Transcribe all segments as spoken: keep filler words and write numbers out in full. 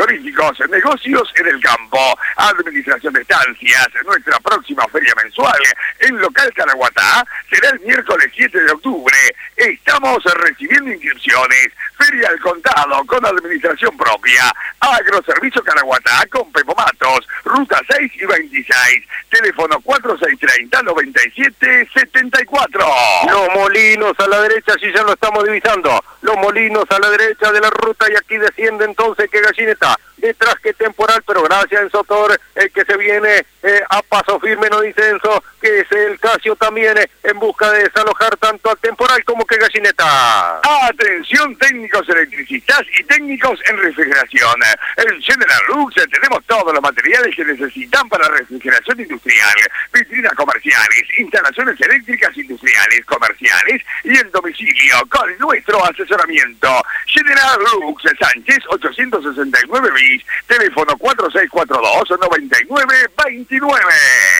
turísticos, negocios en el campo, administración de estancias. Nuestra próxima feria mensual en local Caraguatá será el miércoles siete de octubre. Estamos recibiendo inscripciones. Feria al contado con administración propia. Agroservicio Caraguatá con Pepo Matos, ruta seis y veintiséis. Teléfono cuatro seis tres cero, noventa y siete, setenta y cuatro. Los molinos a la derecha, sí ya lo estamos divisando. Los molinos a la derecha de la ruta y aquí desciende entonces que Gallineta. Detrás que Temporal, pero gracias Enzo Tor, el que se viene eh, a paso firme, no dice Enzo, que es el Casio también eh, en busca de desalojar tanto al Temporal como que Gallineta. Atención técnicos electricistas y técnicos en refrigeración. En General Lux tenemos todos los materiales que necesitan para refrigeración industrial, vitrinas comerciales, instalaciones eléctricas industriales, comerciales y en domicilio con nuestro asesoramiento. General Lux, Sánchez ochocientos sesenta y nueve bis, teléfono cuatro seis cuatro dos, noventa y nueve veintinueve.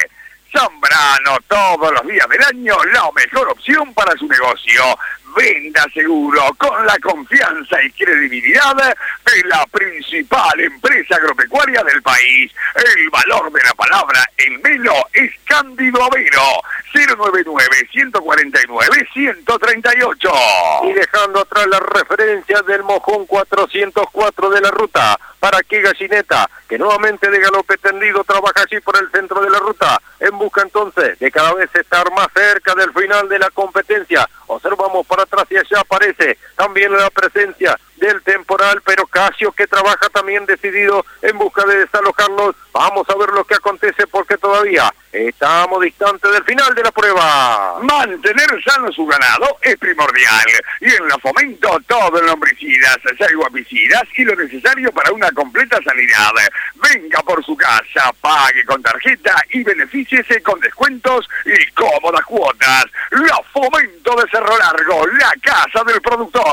Zambrano, todos los días del año, la mejor opción para su negocio. Venda seguro con la confianza y credibilidad de la principal empresa agropecuaria del país. El valor de la palabra en Melo es Cándido Avero. cero nueve nueve, uno cuatro nueve, uno tres ocho. Y dejando atrás la referencia del mojón cuatrocientos cuatro de la ruta. Para que Gallineta, que nuevamente de galope tendido trabaja allí por el centro de la ruta, en busca entonces de cada vez estar más cerca del final de la competencia. Observamos para atrás y allá aparece también la presencia del Temporal, pero Casio que trabaja también decidido en busca de desalojarlos. Vamos a ver lo que acontece porque todavía estamos distantes del final de la prueba. Mantener sano su ganado es primordial y en la Fomento todo en lombricidas, salguapicidas y lo necesario para una completa sanidad. Venga por su casa, pague con tarjeta y benefíciese con descuentos y cómodas cuotas. La Fomento de Cerro Largo, la casa del productor.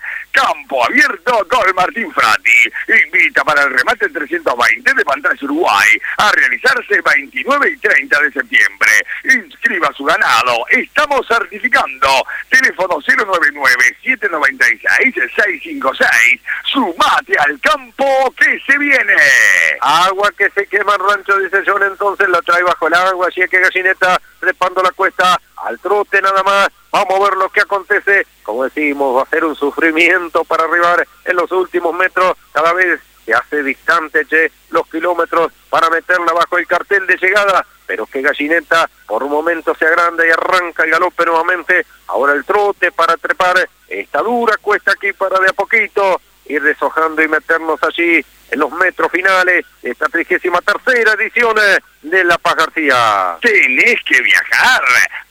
Campo abierto con Martín Frati. Invita para el remate trescientos veinte de Pantalla Uruguay a realizarse veintinueve y treinta de septiembre. Inscriba su ganado. Estamos certificando. Teléfono cero nueve nueve, siete nueve seis, seis cinco seis. Sumate al campo que se viene. Agua que se quema en Rancho dice John, entonces la trae bajo el agua. Así es que Gallineta trepando la cuesta al trote nada más. Vamos a ver lo que acontece. Como decimos, va a ser un sufrimiento para arribar en los últimos metros. Cada vez se hace distante, che, los kilómetros para meterla bajo el cartel de llegada. Pero que Gallineta por un momento se agranda y arranca el galope nuevamente. Ahora el trote para trepar esta dura cuesta aquí para de a poquito ir deshojando y meternos allí en los metros finales de esta trigésima tercera edición de La Paz García. Tenés que viajar,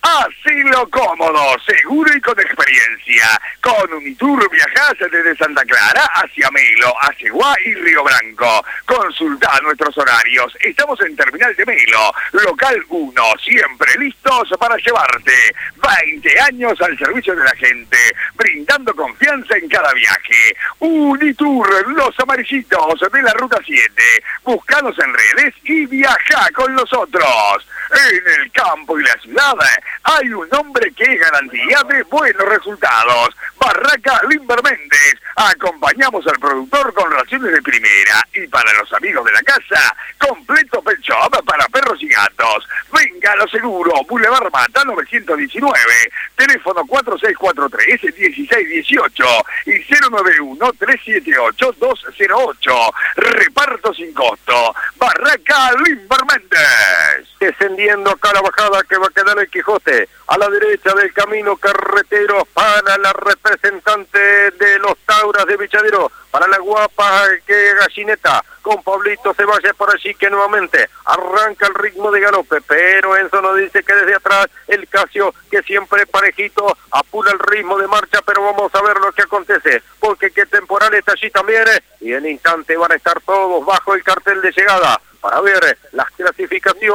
hacelo cómodo, seguro y con experiencia. Con Unitur viajás desde Santa Clara hacia Melo, Aceguá y Río Branco. Consultá nuestros horarios. Estamos en Terminal de Melo, local uno, siempre listos para llevarte. veinte años al servicio de la gente, brindando confianza en cada viaje. Unitur, los amarillitos de la Ruta siete. Búscanos en redes y viaja con nosotros. En el campo y la ciudad hay un hombre que es garantía de buenos resultados. Barraca Limber Méndez. Acompañamos al productor con raciones de primera. Y para los amigos de la casa, completo pet shop para perros y gatos. Venga a lo seguro, Boulevard Mata novecientos diecinueve. Teléfono cuatro seis cuatro tres, dieciséis dieciocho y cero nueve uno, tres siete ocho, dos cero ocho. Reparto sin costo. Barraca Limber Méndez. Descendiendo acá la bajada que va a quedar el Quijote. A la derecha del camino carretero para la representante de los Tauras de Bichadero. Para la guapa que Gallineta. Con Pablito se vaya por allí que nuevamente arranca el ritmo de galope. Pero Enzo nos dice que desde atrás el Casio que siempre parejito apura el ritmo de marcha. Pero vamos a ver lo que acontece. Porque que Temporal está allí también. Y en instante van a estar todos bajo el cartel de llegada. Para ver las clasificaciones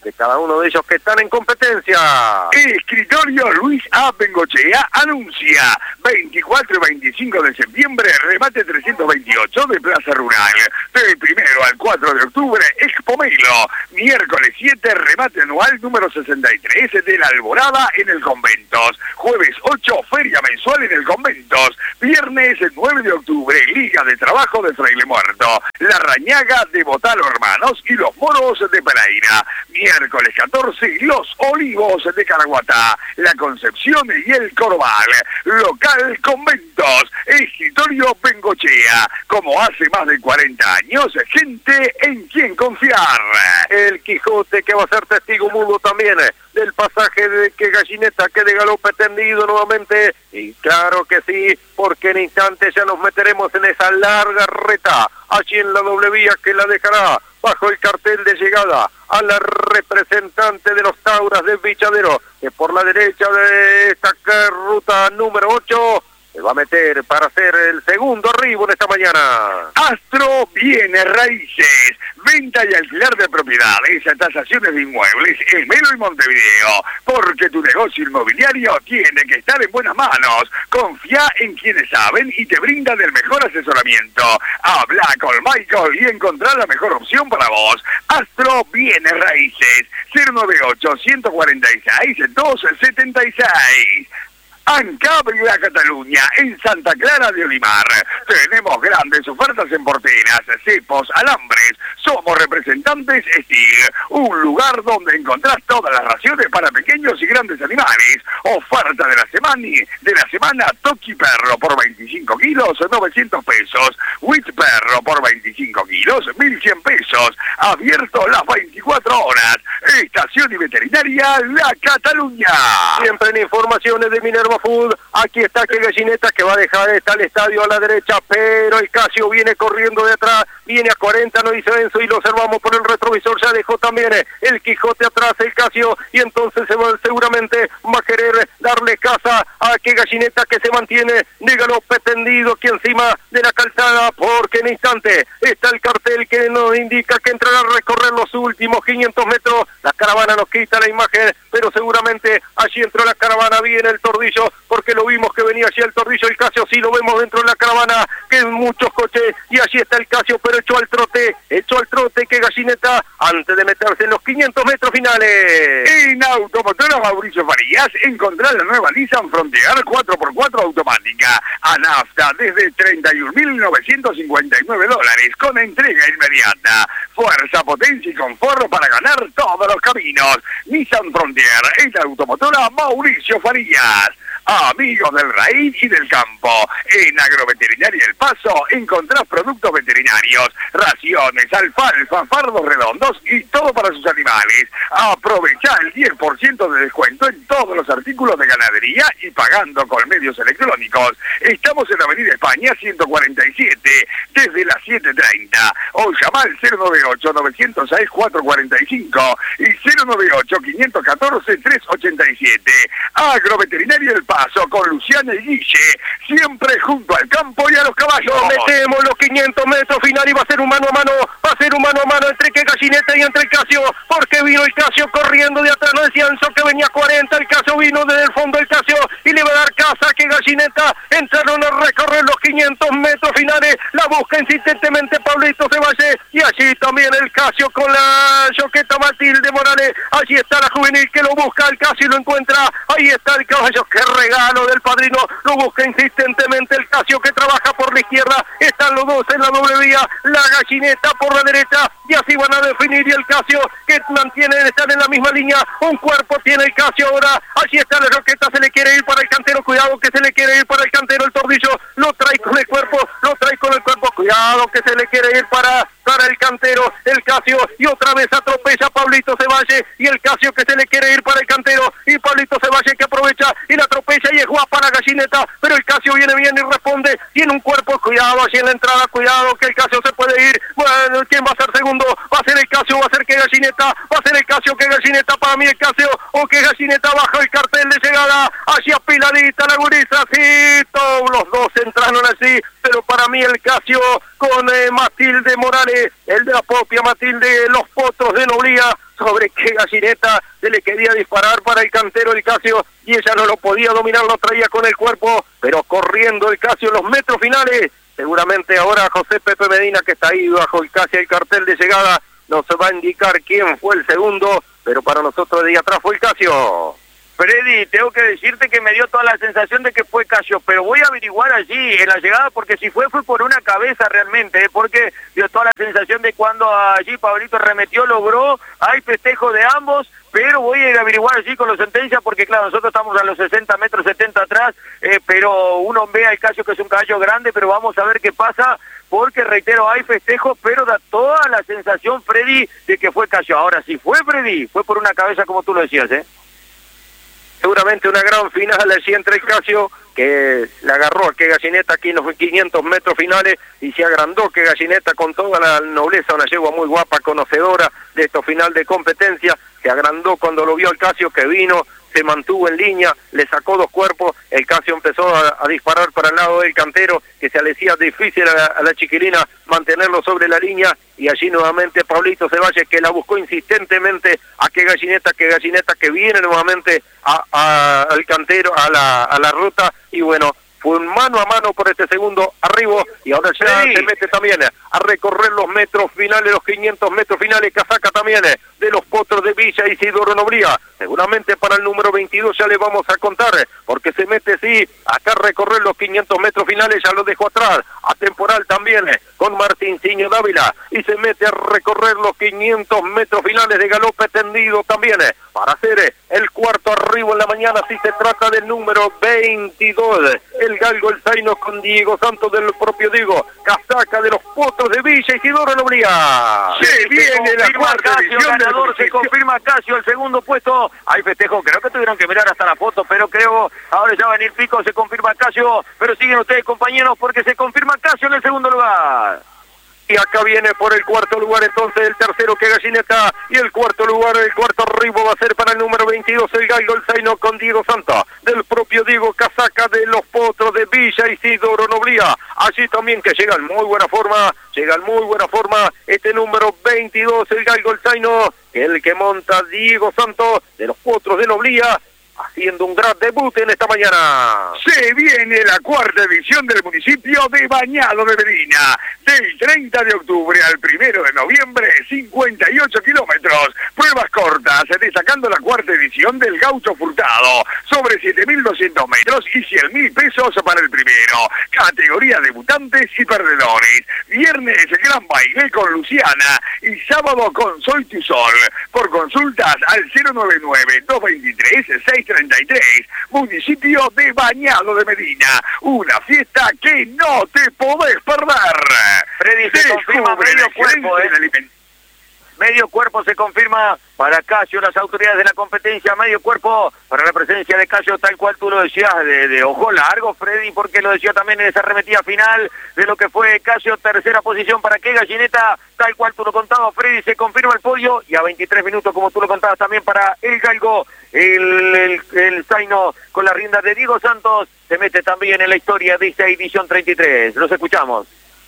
de cada uno de ellos que están en competencia. Escritorio Luis A. Bengochea anuncia veinticuatro y veinticinco de septiembre, remate trescientos veintiocho de Plaza Rural. Del primero al cuatro de octubre, Expomelo. Miércoles siete, remate anual número sesenta y tres de la Alborada en el Conventos. Jueves ocho, feria mensual en el Conventos. Viernes nueve de octubre, Liga de Trabajo de Fraile Muerto. La Rañaga de Botalo Hermanos y los Moros de Pereira. Miércoles catorce, Los Olivos de Caraguatá, La Concepción y el Corval. Local Conventos, Escritorio Bengochea. Como hace más de cuarenta años, gente en quien confiar. El Quijote, que va a ser testigo mudo también del pasaje de que Gallineta quede galope tendido nuevamente. Y claro que sí, porque en instantes ya nos meteremos en esa larga reta allí en la doble vía que la dejará bajo el cartel de llegada a la representante de los Tauras de Vichadero, que por la derecha de esta ruta número ocho se va a meter para hacer el segundo arribo en esta mañana. Astro Bienes Raíces, venta y alquiler de propiedades, tasaciones de inmuebles en Melo y Montevideo, porque tu negocio inmobiliario tiene que estar en buenas manos. Confía en quienes saben y te brindan el mejor asesoramiento. Habla con Michael y encontrá la mejor opción para vos. Astro Bienes Raíces, cero noventa y ocho, ciento cuarenta y seis, doscientos setenta y seis. ANCAP La Cataluña, en Santa Clara de Olimar. Tenemos grandes ofertas en porteras, cepos, alambres. Somos representantes Stig, un lugar donde encontrás todas las raciones para pequeños y grandes animales. Oferta de la semana, de la semana Toki Perro por veinticinco kilos, novecientos pesos. Witch Perro por veinticinco kilos, mil cien pesos. Abierto las veinticuatro horas. Estación y Veterinaria La Cataluña. Siempre en informaciones de Minerva Food, aquí está que Gallineta que va a dejar está el estadio a la derecha, pero el Casio viene corriendo de atrás, viene a cuarenta, no dice Enzo, y lo observamos por el retrovisor, ya dejó también el Quijote atrás, el Casio, y entonces se va, seguramente va a querer darle casa a que Gallineta que se mantiene de galope tendido aquí encima de la calzada, porque en instante está el cartel que nos indica que entrará a recorrer los últimos quinientos metros, la caravana nos quita la imagen, pero seguramente allí entró la caravana, viene el Tordillo, porque lo vimos que venía allí el Tordillo, el Casio sí lo vemos dentro de la caravana, que en muchos coches, y allí está el Casio, pero echó al trote, echó al trote que Gallineta, antes de meterse en los quinientos metros finales. En Automotora Mauricio Farías, encontrá la nueva Nissan Frontier cuatro por cuatro automática, a nafta desde treinta y un mil novecientos cincuenta y nueve dólares, con entrega inmediata. Fuerza, potencia y confort para ganar todos los caminos. Nissan Frontier es la Automotora Mauricio Farías. Amigos del raíz y del campo, en Agroveterinaria El Paso encontrás productos veterinarios, raciones, alfalfa, fardos redondos y todo para sus animales. Aprovechá el diez por ciento de descuento en todos los artículos de ganadería y pagando con medios electrónicos. Estamos en Avenida España ciento cuarenta y siete, desde las siete treinta. O llama al cero noventa y ocho, novecientos seis, cuatrocientos cuarenta y cinco y cero noventa y ocho, quinientos catorce, trescientos ochenta y siete. Agroveterinaria El Paso con Luciana y Guille, siempre junto al campo y a los caballos. Metemos los quinientos metros final y va a ser un mano a mano, va a ser un mano a mano entre que Gallineta y entre el Casio, porque vino el Casio corriendo de atrás, no decía Enzo que venía cuarenta, el Casio vino desde el fondo del Casio y le va a dar casa que Gallineta entraron a recorrer los quinientos metros finales, la busca insistentemente Pablito Cevalle y allí también el Casio con la choqueta Matilde Morales, allí está la juvenil que lo busca, el Casio lo encuentra, ahí está el caballo, que regalo del padrino, lo busca insistentemente el Casio que trabaja por la izquierda, están los dos en la doble vía, la Gallineta por la derecha y así van a definir, y el Casio que mantiene, están en la misma línea, un cuerpo tiene el Casio ahora, allí está la roqueta, se le quiere ir para el cantero, cuidado que se le quiere ir para el cantero, el Tordillo lo trae con el cuerpo, lo trae con el cuerpo, cuidado que se le quiere ir para para el cantero, el Casio, y otra vez atropella a Pablito Cevalle, y el Casio que se le quiere ir para el cantero, y Pablito Cevalle que aprovecha y la atropella y es guapa la Gallineta, pero el Casio viene bien y responde, tiene un cuerpo, cuidado allí en la entrada, cuidado que el Casio se puede ir, bueno, ¿quién va a ser segundo? Va a ser el Casio, va a ser que Gallineta, va a ser el Casio, que Gallineta, para mí el Casio, o que Gallineta baja el cartel de llegada, allí apiladita la gurisa, sí, todos los dos entraron así, pero para mí el Casio con eh, Matilde Morales, el de la propia Matilde, los potros de Noblía, sobre qué gallineta se le quería disparar para el cantero el Casio y ella no lo podía dominar, lo traía con el cuerpo, pero corriendo el Casio en los metros finales. Seguramente ahora José Pepe Medina, que está ahí bajo el casi el cartel de llegada, nos va a indicar quién fue el segundo, pero para nosotros de ahí atrás fue el Casio. Freddy, tengo que decirte que me dio toda la sensación de que fue Casio, pero voy a averiguar allí en la llegada, porque si fue, fue por una cabeza realmente, ¿eh? Porque dio toda la sensación de cuando allí Pablito remetió, logró, hay festejo de ambos, pero voy a ir a averiguar allí con los sentencias, porque claro, nosotros estamos a los sesenta metros, setenta atrás, eh, pero uno ve al Casio que es un caballo grande, pero vamos a ver qué pasa, porque reitero, hay festejo, pero da toda la sensación, Freddy, de que fue Casio. Ahora, si fue Freddy, fue por una cabeza como tú lo decías, ¿eh? Seguramente una gran final allí entre el Casio, que le agarró a que Gallineta aquí en los quinientos metros finales y se agrandó que Gallineta con toda la nobleza, una yegua muy guapa, conocedora de estos final de competencia, se agrandó cuando lo vio al Casio que vino, se mantuvo en línea, le sacó dos cuerpos, el Casio empezó a, a disparar para el lado del cantero, que se le hacía difícil a la, a la chiquilina mantenerlo sobre la línea, y allí nuevamente Pablito Ceballos, que la buscó insistentemente a que Gallineta, que Gallineta, que viene nuevamente a, a, al cantero, a la, a la ruta, y bueno, fue un mano a mano por este segundo arribo, y ahora ya sí. Se mete también a recorrer los metros finales, los quinientos metros finales, casaca también de los potros de Villa Isidoro Nobría. Seguramente para el número veintidós ya le vamos a contar, porque se mete, sí, acá a recorrer los quinientos metros finales, ya lo dejó atrás, a temporal también, con Martinciño Dávila, y se mete a recorrer los quinientos metros finales de galope tendido también, para hacer el cuarto arribo en la mañana, si se trata del número veintidós, el Galgo El Zaino con Diego Santos del propio Diego, casaca de los potros de Villa Isidoro Nobría. Se viene la cuarta edición, ganador, se confirma Casio, el segundo puesto, hay festejo, creo que tuvieron que mirar hasta la foto, pero creo, ahora ya va a venir Pico, se confirma Casio, pero siguen ustedes compañeros porque se confirma Casio en el segundo lugar. Y acá viene por el cuarto lugar entonces el tercero que Gallineta, y el cuarto lugar, el cuarto arribo va a ser para el número veintidós, el Galgo El Zaino con Diego Santa, del propio Diego, casaca de los potros de Villa Isidoro Nobría. Allí también que llega en muy buena forma, llega en muy buena forma este número veintidós, el Galgo El Zaino, el que monta Diego Santos de los potros de Nobría, haciendo un gran debut en esta mañana. Se viene la cuarta edición del municipio de Bañado de Medina, del treinta de octubre al primero de noviembre, cincuenta y ocho kilómetros, pruebas cortas, destacando la cuarta edición del Gaucho Furtado, sobre siete mil doscientos metros y cien mil pesos para el primero, categoría debutantes y perdedores. Viernes, gran baile con Luciana, y sábado con Soy Tu Sol. Por consultas al cero nueve nueve, dos dos tres, seis treinta y tres, municipio de Bañado de Medina, una fiesta que no te podés perder. Freddy, se, se confirma medio cuerpo, ¿eh? Medio cuerpo se confirma para Casio, las autoridades de la competencia, medio cuerpo para la presencia de Casio, tal cual tú lo decías, de, de ojo largo, Freddy, porque lo decía también en esa arremetida final de lo que fue Casio, tercera posición para que Gallineta, tal cual tú lo contabas, Freddy, se confirma el podio, y a veintitrés minutos, como tú lo contabas también, para el Galgo, el, el, el Zaino con la rienda de Diego Santos, se mete también en la historia de esta edición treinta y tres. Los escuchamos.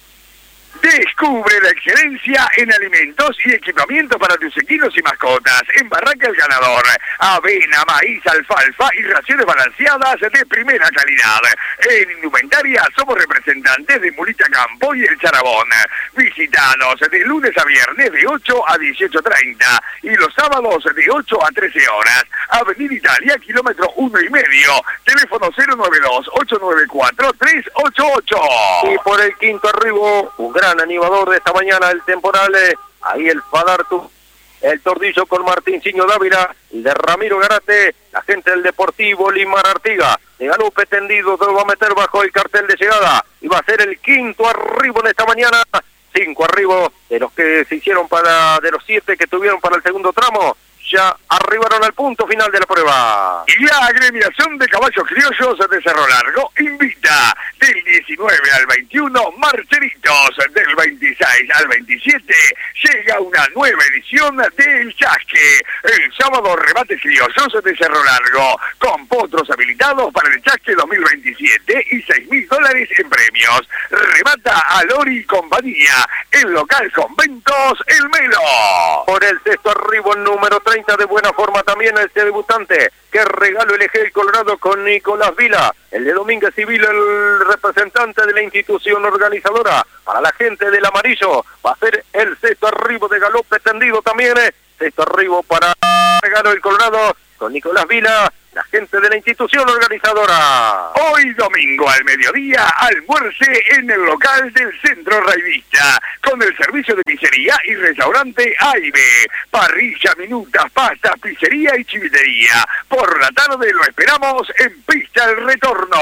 Descubre la excelencia en alimentos y equipamiento para tus equinos y mascotas. En Barranca El Ganador, avena, maíz, alfalfa y raciones balanceadas de primera calidad. En indumentaria somos representantes de Mulita Campo y El Charabón. Visítanos de lunes a viernes de ocho a dieciocho treinta y los sábados de ocho a trece horas. Avenida Italia, kilómetro uno y medio. Teléfono cero nueve dos, ocho nueve cuatro, tres ocho ocho. Y por el quinto arribo, un gran animador de esta mañana, el temporal, eh, ahí el Fadartu, el Tordillo con Martinciño Dávila, y de Ramiro Garate, la gente del Deportivo Limar Artiga, de galope tendido, se lo va a meter bajo el cartel de llegada, y va a ser el quinto arribo de esta mañana, cinco arribos de los que se hicieron para, de los siete que tuvieron para el segundo tramo, ya arribaron al punto final de la prueba. Y la agremiación de caballos criollos de Cerro Largo invita del diecinueve al veintiuno, Marcheritos. Del veintiséis al veintisiete llega una nueva edición del Chasque. El sábado, rebates criollos de Cerro Largo, con potros habilitados para el Chasque dos mil veintisiete y seis mil dólares en premios. Remata a Lori y compañía, el local Conventos El Melo. Por el sexto arribo número treinta, de buena forma también este debutante. Que regalo elegí el Colorado con Nicolás Vila. El de Domínguez Civil, el representante de la institución organizadora. Para la gente del amarillo va a ser el sexto arribo de galope tendido también. Sexto arribo para regalo el Colorado con Nicolás Vila, la gente de la institución organizadora. Hoy domingo al mediodía, almuerce en el local del Centro Raivista, con el servicio de pizzería y restaurante Aibe. Parrilla, minutas, pastas, pizzería y chivitería. Por la tarde lo esperamos en Pista El Retorno.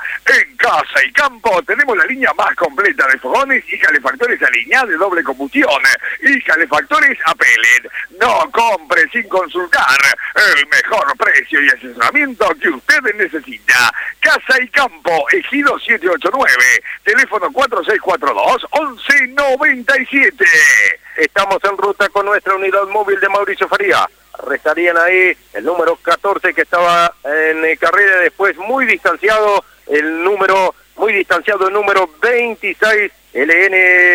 En Casa y Campo tenemos la línea más completa de fogones y calefactores a línea de doble combustión y calefactores a pellet. No compre sin consultar. El mejor precio y asesoramiento que usted necesita. Casa y Campo, Ejido siete ocho nueve, teléfono cuatro seis cuatro dos, once noventa y siete. Estamos en ruta con nuestra unidad móvil de Mauricio Faría. Restarían ahí el número catorce que estaba en carrera, después muy distanciado el número, muy distanciado el número veintiséis, L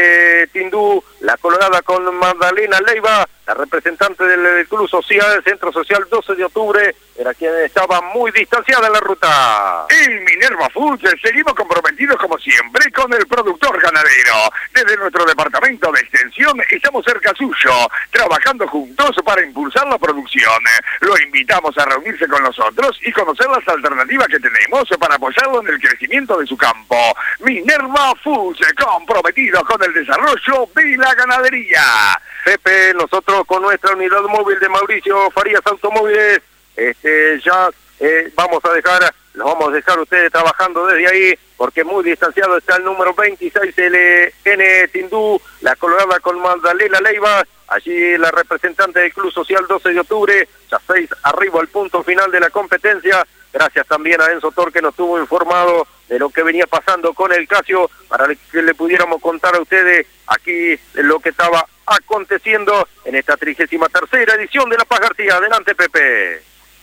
N Tindú, la Colorada con Magdalena Leiva, la representante del Club Social, Centro Social doce de octubre, era quien estaba muy distanciada en la ruta. En Minerva Foods seguimos comprometidos como siempre con el productor ganadero. Desde nuestro departamento de extensión estamos cerca suyo, trabajando juntos para impulsar la producción. Lo invitamos a reunirse con nosotros y conocer las alternativas que tenemos para apoyarlo en el crecimiento de su campo. Minerva Foods, comprometidos con el desarrollo de la ganadería. Pepe, nosotros con nuestra unidad móvil de Mauricio Farías Automóviles, este, ya eh, vamos a dejar, los vamos a dejar ustedes trabajando desde ahí, porque muy distanciado está el número veintiséis, L N Tindú, la Colorada con Magdalena Leiva, allí la representante del Club Social doce de octubre, ya seis arriba al punto final de la competencia. Gracias también a Enzo Tor, que nos tuvo informado de lo que venía pasando con el Casio, para que le pudiéramos contar a ustedes aquí lo que estaba aconteciendo en esta trigésima tercera edición de La Paz García. Adelante, Pepe.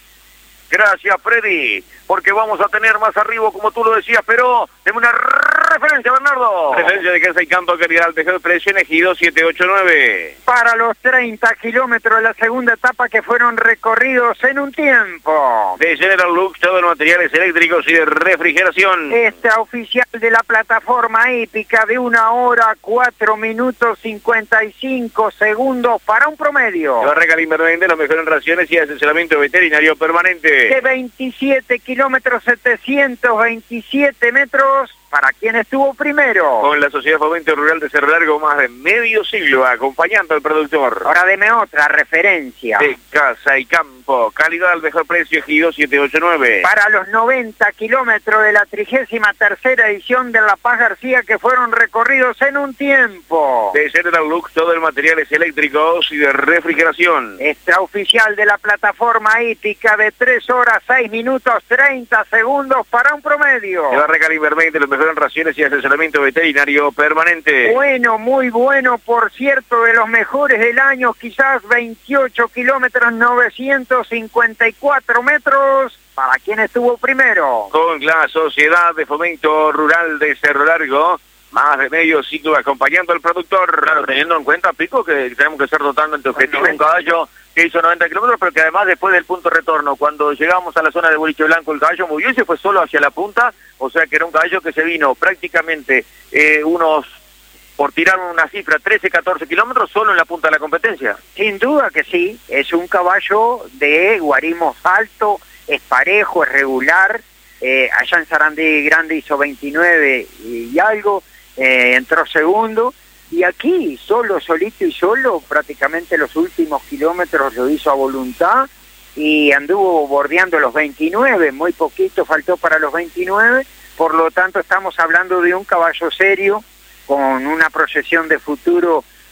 Gracias, Freddy, porque vamos a tener más arriba, como tú lo decías, pero tenemos una referencia, Bernardo. Referencia de Casa y Campo, calidad de mejor precio en Ejido siete ocho nueve. Para los treinta kilómetros de la segunda etapa que fueron recorridos en un tiempo. De General Lux, todos los materiales eléctricos y de refrigeración. Esta oficial de la plataforma épica de una hora, cuatro minutos, cincuenta y cinco segundos para un promedio. Se va a regalar invermente los mejores raciones y asesoramiento veterinario permanente. De veintisiete kilómetros, setecientos veintisiete metros, para quien estuvo primero. Con la Sociedad Fomento Rural de Cerro Largo, más de medio siglo acompañando al productor. Ahora deme otra referencia. De Casa y Campo, calidad al mejor precio, Ejido siete ocho nueve. Para los noventa kilómetros de la trigésima tercera edición de La Paz García que fueron recorridos en un tiempo. De General Lux, todo el materiales eléctricos y de refrigeración. Extraoficial de la plataforma hípica de tres horas, seis minutos, treinta segundos para un promedio. Se va a regalar invermente los mejores en raciones y asesoramiento veterinario permanente. Bueno, muy bueno, por cierto, de los mejores del año, quizás veintiocho kilómetros, novecientos cincuenta y cuatro metros, para quien estuvo primero. Con la Sociedad de Fomento Rural de Cerro Largo, más de medio siglo acompañando al productor. Claro, teniendo en cuenta, Pico, que tenemos que ser totalmente objetivos. Un caballo que hizo noventa kilómetros, pero que además después del punto retorno, cuando llegamos a la zona de Boliche Blanco, el caballo movió y se fue solo hacia la punta, o sea que era un caballo que se vino prácticamente eh, unos, por tirar una cifra, trece, catorce kilómetros solo en la punta de la competencia. Sin duda que sí, es un caballo de guarismo alto, es parejo, es regular, eh, allá en Sarandí Grande hizo veintinueve y algo, eh, entró segundo, y aquí, solo, solito y solo, prácticamente los últimos kilómetros lo hizo a voluntad y anduvo bordeando los veintinueve, muy poquito faltó para los veintinueve, por lo tanto estamos hablando de un caballo serio, con una proyección de futuro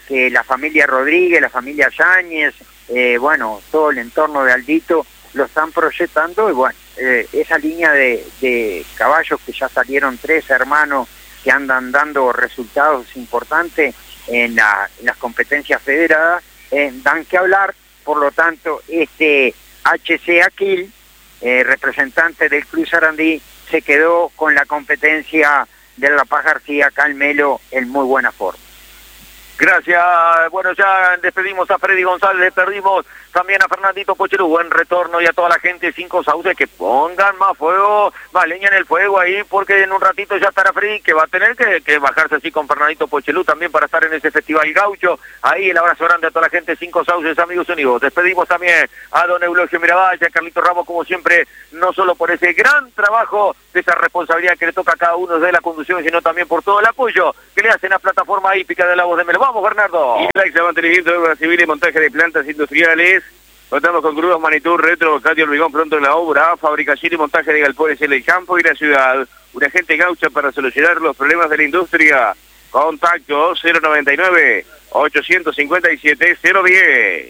que la familia Rodríguez, la familia Yáñez, eh, bueno, todo el entorno de Aldito lo están proyectando, y bueno, eh, esa línea de, de caballos que ya salieron tres hermanos que andan dando resultados importantes en, la, en las competencias federadas, eh, dan que hablar. Por lo tanto, este H C Aquil, eh, representante del Club Sarandí, se quedó con la competencia de La Paz García Calmelo en muy buena forma. Gracias. Bueno, ya despedimos a Freddy González, despedimos también a Fernandito Pochelú, buen retorno, y a toda la gente de Cinco Sauces que pongan más fuego, más leña en el fuego ahí, porque en un ratito ya estará Freddy, que va a tener que, que bajarse así con Fernandito Pochelú también para estar en ese festival gaucho. Ahí el abrazo grande a toda la gente de Cinco Sauces, amigos unidos. Despedimos también a don Eulogio Miravalle, a Carlito Ramos, como siempre, no solo por ese gran trabajo, de esa responsabilidad que le toca a cada uno de la conducción, sino también por todo el apoyo que le hacen a Plataforma Hípica de la Voz de Melo. Vamos, Bernardo. Y la ex mantenimiento de obras civiles y montaje de plantas industriales. Contamos con grúas, Manitou, Retro, Cadio Hormigón pronto en la obra, fabricación y montaje de galpones en el campo y la ciudad. Un agente gaucha para solucionar los problemas de la industria. Contacto cero noventa y nueve, ochocientos cincuenta y siete, cero diez.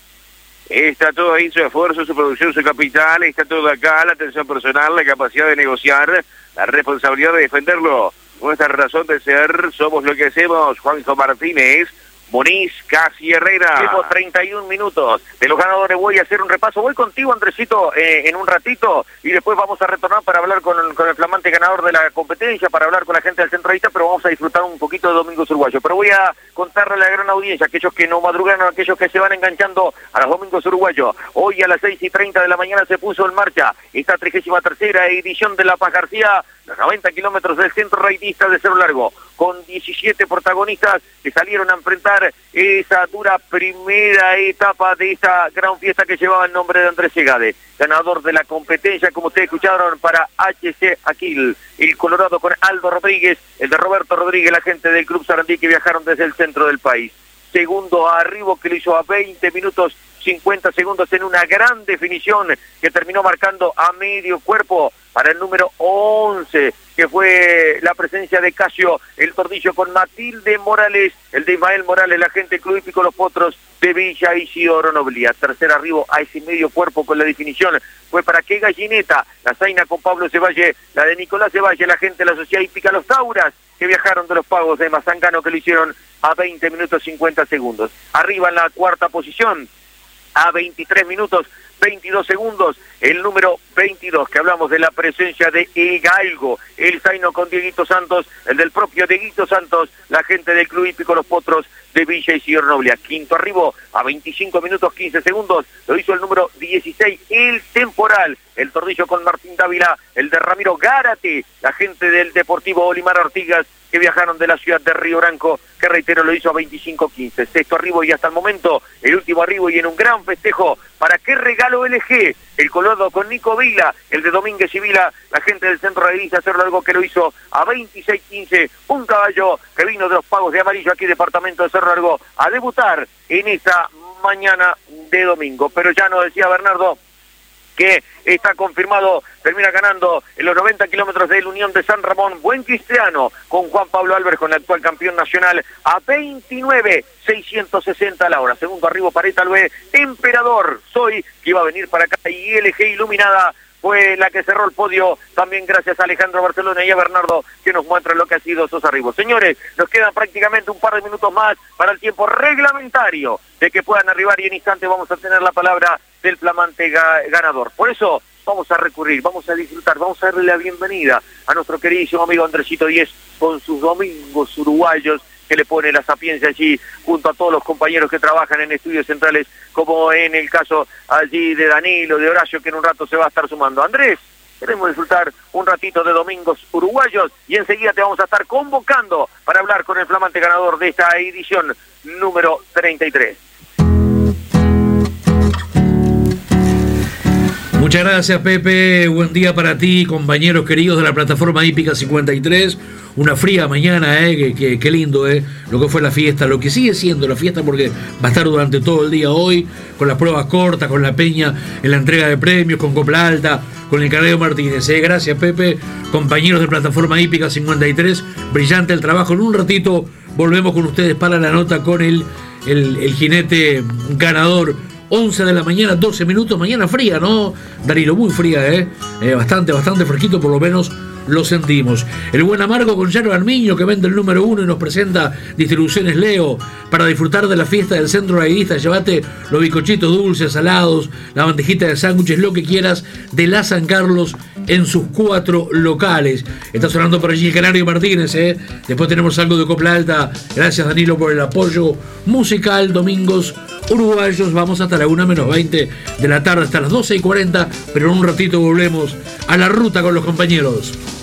Está todo ahí, su esfuerzo, su producción, su capital. Está todo acá, la atención personal, la capacidad de negociar, la responsabilidad de defenderlo. Nuestra razón de ser, somos lo que hacemos. Juanjo Martínez, Moniz, Casi Herrera. Tiempo treinta y un minutos. De los ganadores voy a hacer un repaso. Voy contigo, Andresito, eh, en un ratito, y después vamos a retornar para hablar con, con el flamante ganador de la competencia, para hablar con la gente del Centralista, pero vamos a disfrutar un poquito de Domingos Uruguayos. Pero voy a contarle a la gran audiencia, aquellos que no madrugaron, aquellos que se van enganchando a los Domingos Uruguayos. Hoy a las seis y treinta de la mañana se puso en marcha esta trigésima tercera edición de La Paz García, los noventa kilómetros del centro raidista de Cerro Largo, con diecisiete protagonistas que salieron a enfrentar esa dura primera etapa de esta gran fiesta que llevaba el nombre de Andrés Segade, ganador de la competencia, como ustedes escucharon, para H C Aquil, el Colorado con Aldo Rodríguez, el de Roberto Rodríguez, la gente del Club Sarandí que viajaron desde el centro del país. Segundo a Arribo, que lo hizo a veinte minutos cincuenta segundos en una gran definición que terminó marcando a medio cuerpo para el número once, que fue la presencia de Casio, el Tordillo, con Matilde Morales, el de Ismael Morales, la gente del Club Hípico Los Potros de Villa Isidoro Noblía. Tercer arribo a ese medio cuerpo con la definición fue para Qué Gallineta, la Zaina con Pablo Cevalle, la de Nicolás Cevalle, la gente de la Sociedad Hípica Los Tauras, que viajaron de los Pagos de Mazangano, que lo hicieron a veinte minutos cincuenta segundos. Arriba en la cuarta posición, a veintitrés minutos veintidós segundos, el número veintidós, que hablamos de la presencia de El Galgo, el Zaino con Dieguito Santos, el del propio Dieguito Santos, la gente del Club Hípico Los Potros de Villa Isidoro Noblea. Quinto arribo, a veinticinco minutos quince segundos, lo hizo el número dieciséis, el Temporal, el Tordillo con Martín Dávila, el de Ramiro Gárate, la gente del Deportivo Olimar Artigas, que viajaron de la ciudad de Río Branco, que reitero lo hizo a veinticinco quince. Sexto arribo y hasta el momento el último arribo, y en un gran festejo para Qué Regalo L G, el Colorado con Nico Vila, el de Domínguez y Vila, la gente del Centro Raidista Cerro Largo, que lo hizo a veintiséis quince, un caballo que vino de los Pagos de Amarillo, aquí departamento de Cerro Largo, a debutar en esta mañana de domingo. Pero ya nos decía Bernardo que está confirmado, termina ganando en los noventa kilómetros de la Unión de San Ramón, Buen Cristiano, con Juan Pablo Álvarez, con el actual campeón nacional, a veintinueve seiscientos sesenta la hora. Segundo arribo para Italue, Emperador Soy, que iba a venir para acá, y L G Iluminada fue la que cerró el podio, también gracias a Alejandro Barcelona y a Bernardo, que nos muestran lo que ha sido esos arribos. Señores, nos quedan prácticamente un par de minutos más para el tiempo reglamentario de que puedan arribar, y en instante vamos a tener la palabra del flamante ga ganador. Por eso vamos a recurrir, vamos a disfrutar, vamos a darle la bienvenida a nuestro queridísimo amigo Andresito Díez con sus Domingos Uruguayos, que le pone la sapiencia allí junto a todos los compañeros que trabajan en estudios centrales, como en el caso allí de Danilo, de Horacio, que en un rato se va a estar sumando. Andrés, queremos disfrutar un ratito de Domingos Uruguayos y enseguida te vamos a estar convocando para hablar con el flamante ganador de esta edición número treinta y tres. Muchas gracias, Pepe. Buen día para ti, compañeros queridos de la plataforma Hípica cincuenta y tres. Una fría mañana, eh, que, que, que lindo, eh, lo que fue la fiesta, lo que sigue siendo la fiesta, porque va a estar durante todo el día hoy, con las pruebas cortas, con la peña en la entrega de premios, con Copla Alta, con el Carrero Martínez. Eh. Gracias, Pepe, compañeros de plataforma Hípica cincuenta y tres. Brillante el trabajo. En un ratito volvemos con ustedes para la nota con el, el, el jinete ganador. once de la mañana, doce minutos, mañana fría, ¿no, Danilo? Muy fría, ¿eh? eh bastante, bastante fresquito, por lo menos lo sentimos. El buen amargo con Yerba Armiño, que vende el número uno y nos presenta Distribuciones Leo. Para disfrutar de la fiesta del centro raidista, llévate los bizcochitos dulces, salados, la bandejita de sándwiches, lo que quieras, de la San Carlos en sus cuatro locales. Está sonando por allí el Canario Martínez, ¿eh? Después tenemos algo de Copla Alta. Gracias, Danilo, por el apoyo musical. Domingos uruguayos, vamos hasta la una menos veinte de la tarde, hasta las doce y cuarenta, pero en un ratito volvemos a la ruta con los compañeros.